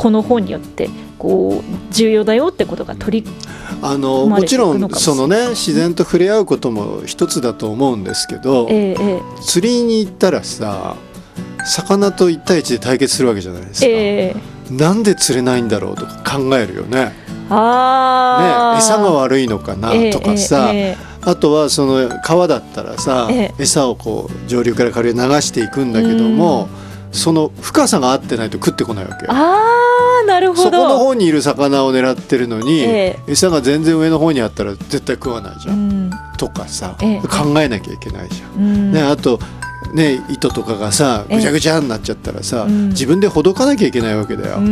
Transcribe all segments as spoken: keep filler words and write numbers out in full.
この本によってこう重要だよってことが取りあのもちろんその、ね、自然と触れ合うことも一つだと思うんですけど、えーえー、釣りに行ったらさ魚と一対一で対決するわけじゃないですか、えー、なんで釣れないんだろうとか考えるよね。あ、ね、餌が悪いのかなとかさ、えーえーあとはその川だったらさ、ええ、餌をこう上流から下流へ流していくんだけども、その深さが合ってないと食ってこないわけよ。あー、なるほど。そこの方にいる魚を狙ってるのに、ええ、餌が全然上の方にあったら絶対食わないじゃん、うん、とかさ、ええ、考えなきゃいけないじゃん、うんね、あとね、糸とかがさぐちゃぐちゃになっちゃったらさ、うん、自分でほどかなきゃいけないわけだよ、うん、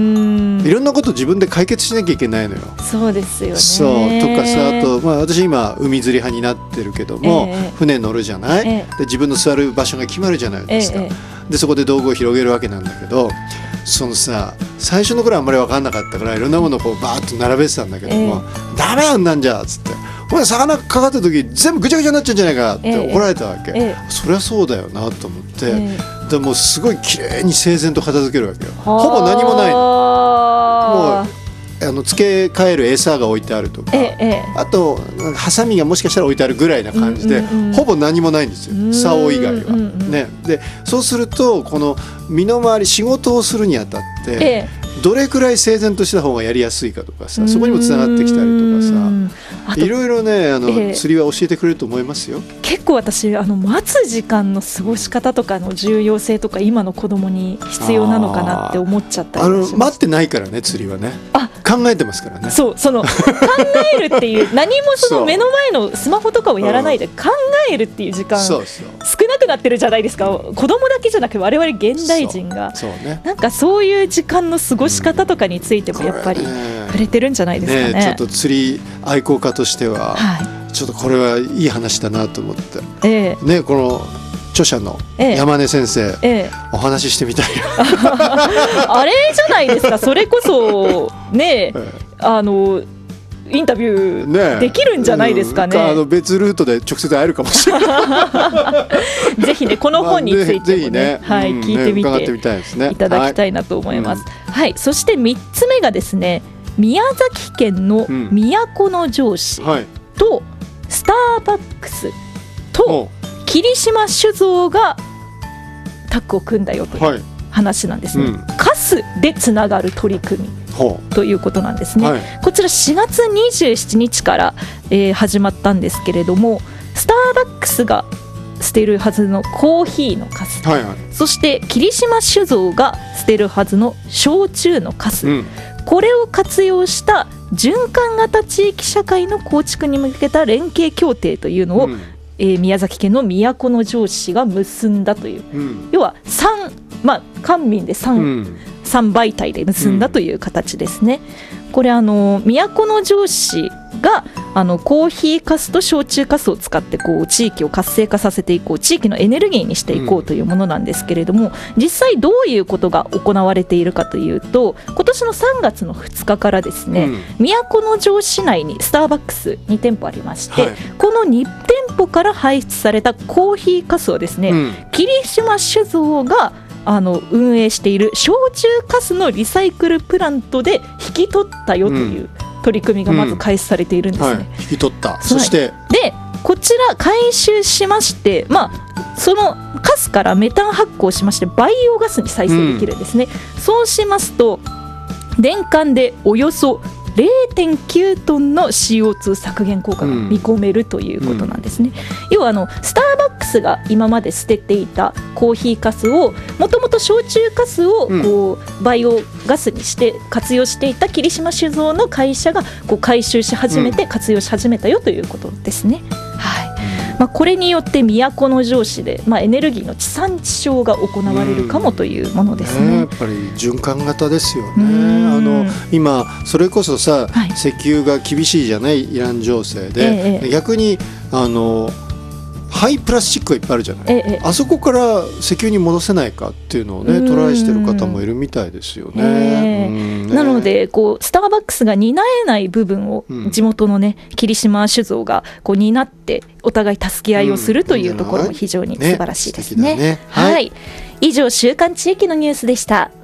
いろんなこと自分で解決しなきゃいけないのよ。そうですよね。そうとかさ、あと、まあ、私今海釣り派になってるけども、えー、船乗るじゃない、えー、で自分の座る場所が決まるじゃないですか、えー、でそこで道具を広げるわけなんだけど、そのさ最初の頃はあんまり分かんなかったからいろんなものをこうバーッと並べてたんだけども、えー、ダメなんなんじゃっつって、これ魚かかった時全部ぐちゃぐちゃになっちゃうんじゃないかって怒られたわけ、ええ、そりゃそうだよなと思って、ええ、でもうすごい綺麗に整然と片付けるわけよ。ほぼ何もないの。もうあの付け替える餌が置いてあるとか、ええ、あとハサミがもしかしたら置いてあるぐらいな感じで、うんうんうん、ほぼ何もないんですよ、竿以外は、うんうん、ね、でそうするとこの身の回り仕事をするにあたって、ええ、どれくらい整然とした方がやりやすいかとかさ、そこにもつながってきたりとかさ、いろいろねあの、えー、釣りは教えてくれると思いますよ。結構私あの待つ時間の過ごし方とかの重要性とか今の子供に必要なのかなって思っちゃったりします。あの待ってないからね、釣りはね、あ考えてますからね。そう、その考えるっていう何もその目の前のスマホとかをやらないで考えるっていう時間少なくなってるじゃないですか。子供だけじゃなく我々現代人がそうそう、ね、なんかそういう時間の過ごし方とかについてもやっぱり触れてるんじゃないですかね。ね、ちょっと釣り愛好家としては、はい、ちょっとこれはいい話だなと思って、えーね、この著者の山根先生、えー、お話ししてみたいあれじゃないですか、それこそね、えー、あのインタビューできるんじゃないですかね。ね、うん、あの別ルートで直接会えるかもしれないぜひねこの本についても ね,、ね、はい、うん、聞いてみて、ね、みたいですね、いただきたいなと思います、はいはい、そしてみっつめがですね、宮崎県の都城市とスターバックスと霧島酒造がタッグを組んだよという話なんですね、はい、うん、カスでつながる取り組みということなんですね、はい、こちらしがつにじゅうしちにちから、えー、始まったんですけれども、スターバックスが捨てるはずのコーヒーのカス、はいはい、そして霧島酒造が捨てるはずの焼酎のカス、うん、これを活用した循環型地域社会の構築に向けた連携協定というのを、うん、えー、宮崎県の都城市が結んだという、うん、要はさん、まあ、官民で 3,、うん、さん媒体で結んだという形ですね、うん、これあの都城市があのコーヒーかすと焼酎かすを使ってこう地域を活性化させていこう、地域のエネルギーにしていこうというものなんですけれども、うん、実際どういうことが行われているかというと、今年のさんがつのふつかからですね、うん、都城市内にスターバックスにてんぽありまして、はい、このにてんぽから排出されたコーヒーかすをですね、うん、霧島酒造があの運営している焼酎かすのリサイクルプラントで引き取ったよという、うん、取り組みがまず開始されているんですね、うん、はい、引き取った。そしてでこちら回収しまして、まあ、そのカスからメタン発酵しましてバイオガスに再生できるんですね、うん、そうしますと年間でおよそ れいてんきゅうトンの シーオーツー 削減効果が見込めるということなんですね、うん、要はあのスターバックスが今まで捨てていたコーヒーかすをもともと焼酎かすをこうバイオガスにして活用していた霧島酒造の会社がこう回収し始めて活用し始めたよということですね、うん、はい、まあ、これによって都城市で、まあ、エネルギーの地産地消が行われるかもというものですね、うんね、やっぱり循環型ですよね。あの今それこそさ、はい、石油が厳しいじゃない、イラン情勢で、ええ、逆にあの廃プラスチックがいっぱいあるじゃない、ええ、あそこから石油に戻せないかっていうのをねトライしてる方もいるみたいですよね、えーね、なのでこうスターバックスが担えない部分を地元のね霧島酒造がこう担ってお互い助け合いをするというところも非常に素晴らしいですね、うん、いいね、ね、はい、はい、以上週刊地域のニュースでした。